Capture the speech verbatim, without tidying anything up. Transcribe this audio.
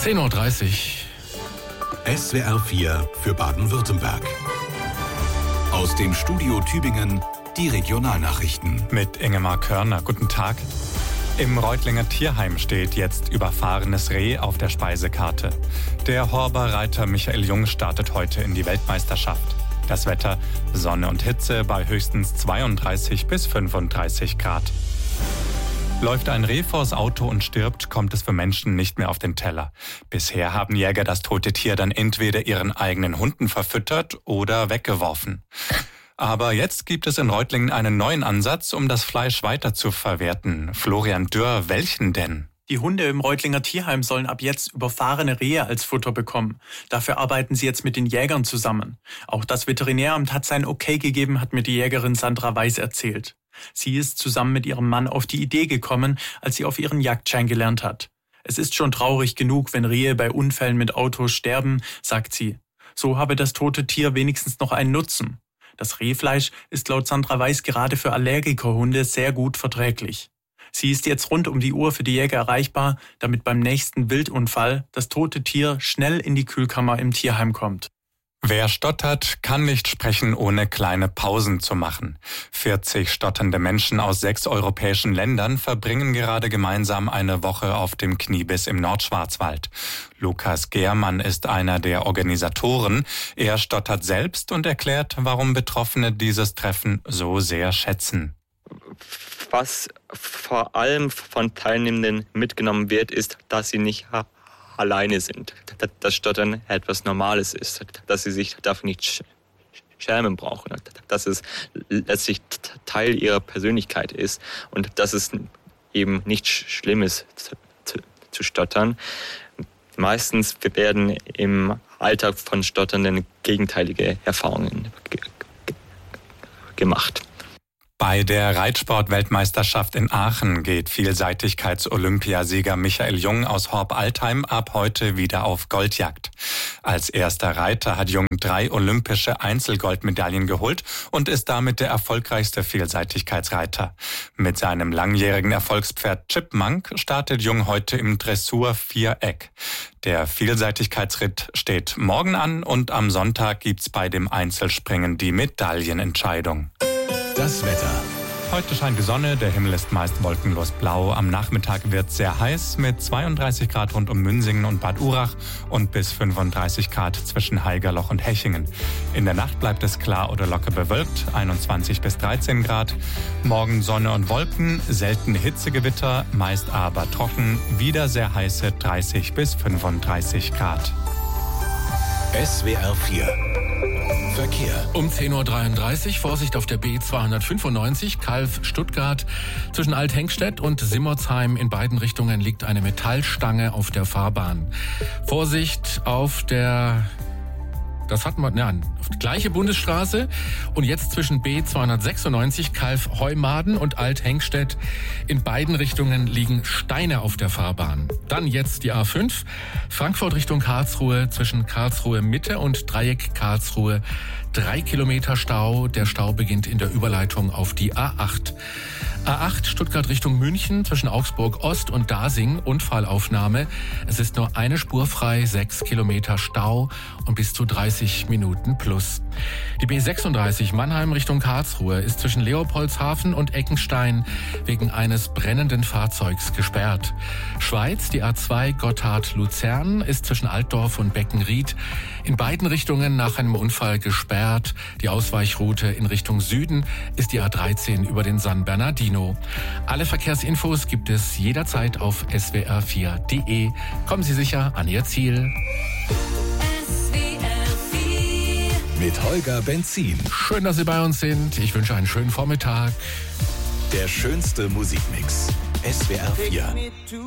zehn Uhr dreißig. S W R vier für Baden-Württemberg. Aus dem Studio Tübingen die Regionalnachrichten. Mit Ingemar Körner. Guten Tag. Im Reutlinger Tierheim steht jetzt überfahrenes Reh auf der Speisekarte. Der Horber Reiter Michael Jung startet heute in die Weltmeisterschaft. Das Wetter: Sonne und Hitze bei höchstens zweiunddreißig bis fünfunddreißig Grad. Läuft ein Reh vors Auto und stirbt, kommt es für Menschen nicht mehr auf den Teller. Bisher haben Jäger das tote Tier dann entweder ihren eigenen Hunden verfüttert oder weggeworfen. Aber jetzt gibt es in Reutlingen einen neuen Ansatz, um das Fleisch weiter zu verwerten. Florian Dürr, welchen denn? Die Hunde im Reutlinger Tierheim sollen ab jetzt überfahrene Rehe als Futter bekommen. Dafür arbeiten sie jetzt mit den Jägern zusammen. Auch das Veterinäramt hat sein Okay gegeben, hat mir die Jägerin Sandra Weiß erzählt. Sie ist zusammen mit ihrem Mann auf die Idee gekommen, als sie auf ihren Jagdschein gelernt hat. Es ist schon traurig genug, wenn Rehe bei Unfällen mit Autos sterben, sagt sie. So habe das tote Tier wenigstens noch einen Nutzen. Das Rehfleisch ist laut Sandra Weiß gerade für Allergikerhunde sehr gut verträglich. Sie ist jetzt rund um die Uhr für die Jäger erreichbar, damit beim nächsten Wildunfall das tote Tier schnell in die Kühlkammer im Tierheim kommt. Wer stottert, kann nicht sprechen, ohne kleine Pausen zu machen. vierzig stotternde Menschen aus sechs europäischen Ländern verbringen gerade gemeinsam eine Woche auf dem Kniebiss im Nordschwarzwald. Lukas Gehrmann ist einer der Organisatoren. Er stottert selbst und erklärt, warum Betroffene dieses Treffen so sehr schätzen. Was vor allem von Teilnehmenden mitgenommen wird, ist, dass sie nicht alleine sind, dass Stottern etwas Normales ist, dass sie sich dafür nicht schämen brauchen, dass es letztlich Teil ihrer Persönlichkeit ist und dass es eben nichts Schlimmes zu, zu, zu stottern. Meistens werden im Alltag von Stotternden gegenteilige Erfahrungen ge- ge- gemacht. Bei der Reitsport-Weltmeisterschaft in Aachen geht Vielseitigkeits-Olympiasieger Michael Jung aus Horb-Altheim ab heute wieder auf Goldjagd. Als erster Reiter hat Jung drei olympische Einzelgoldmedaillen geholt und ist damit der erfolgreichste Vielseitigkeitsreiter. Mit seinem langjährigen Erfolgspferd Chipmunk startet Jung heute im Dressur-Viereck. Der Vielseitigkeitsritt steht morgen an und am Sonntag gibt's bei dem Einzelspringen die Medaillenentscheidung. Das Wetter. Heute scheint die Sonne, der Himmel ist meist wolkenlos blau. Am Nachmittag wird es sehr heiß mit zweiunddreißig Grad rund um Münsingen und Bad Urach und bis fünfunddreißig Grad zwischen Haigerloch und Hechingen. In der Nacht bleibt es klar oder locker bewölkt, einundzwanzig bis dreizehn Grad. Morgen Sonne und Wolken, seltene Hitzegewitter, meist aber trocken, wieder sehr heiße dreißig bis fünfunddreißig Grad. S W R vier Verkehr. Um zehn Uhr dreiunddreißig, Vorsicht auf der B zweihundertfünfundneunzig, Calw-Stuttgart. Zwischen Althengstedt und Simmersheim in beiden Richtungen liegt eine Metallstange auf der Fahrbahn. Vorsicht auf der... Das hatten wir, ja, auf die gleiche Bundesstraße. Und jetzt zwischen B zweihundertsechsundneunzig, Calw-Heumaden und Althengstedt. In beiden Richtungen liegen Steine auf der Fahrbahn. Dann jetzt die A fünf, Frankfurt Richtung Karlsruhe, zwischen Karlsruhe Mitte und Dreieck Karlsruhe. Drei Kilometer Stau. Der Stau beginnt in der Überleitung auf die A acht. A acht Stuttgart Richtung München, zwischen Augsburg Ost und Dasing, Unfallaufnahme. Es ist nur eine Spur frei, sechs Kilometer Stau und bis zu dreißig Minuten plus. Die B sechsunddreißig Mannheim Richtung Karlsruhe ist zwischen Leopoldshafen und Eckenstein wegen eines brennenden Fahrzeugs gesperrt. Schweiz, die A zwei Gotthard-Luzern ist zwischen Altdorf und Beckenried in beiden Richtungen nach einem Unfall gesperrt. Die Ausweichroute in Richtung Süden ist die A dreizehn über den San Bernardino. Alle Verkehrsinfos gibt es jederzeit auf S W R vier Punkt de. Kommen Sie sicher an Ihr Ziel. Mit Holger Benzin. Schön, dass Sie bei uns sind. Ich wünsche einen schönen Vormittag. Der schönste Musikmix. S W R vier.